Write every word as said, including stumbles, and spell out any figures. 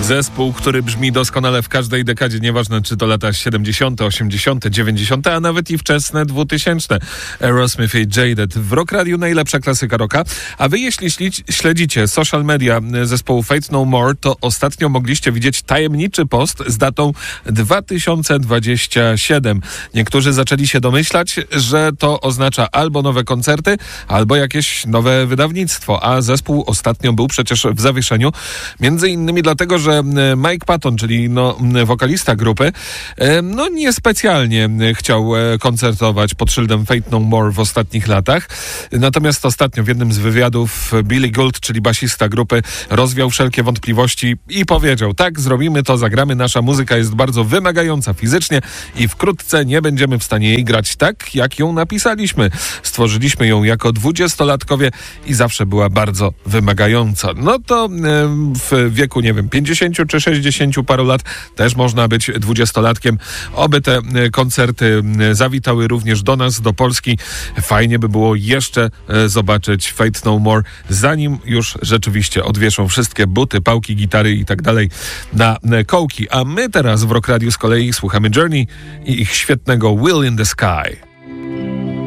Zespół, który brzmi doskonale w każdej dekadzie, nieważne czy to lata siedemdziesiąte, osiemdziesiąte, dziewięćdziesiąte, a nawet i wczesne dwutysięczne. Aerosmith i Jaded w Rock Radio, najlepsza klasyka rocka. A wy, jeśli śledzicie social media zespołu Faith No More, to ostatnio mogliście widzieć tajemniczy post z datą dwa tysiące dwudziesty siódmy. Niektórzy zaczęli się domyślać, że to oznacza albo nowe koncerty, albo jakieś nowe wydawnictwo, a zespół ostatnio był przecież w zawieszeniu, między innymi dlatego, że Mike Patton, czyli no, wokalista grupy, no niespecjalnie chciał koncertować pod szyldem Faith No More w ostatnich latach. Natomiast ostatnio w jednym z wywiadów Billy Gould, czyli basista grupy, rozwiał wszelkie wątpliwości i powiedział: tak, zrobimy to, zagramy, nasza muzyka jest bardzo wymagająca fizycznie i wkrótce nie będziemy w stanie jej grać tak, jak ją napisaliśmy. Stworzyliśmy ją jako dwudziestolatkowie i zawsze była bardzo wymagająca. No to w wieku, nie wiem, pięćdziesięciu czy sześćdziesięciu paru lat też można być dwudziestolatkiem. Oby te koncerty zawitały również do nas, do Polski. Fajnie by było jeszcze zobaczyć Faith No More, zanim już rzeczywiście odwieszą wszystkie buty, pałki, gitary i tak dalej na kołki. A my teraz w Rock Radio z kolei słuchamy Journey i ich świetnego Wheel in the Sky.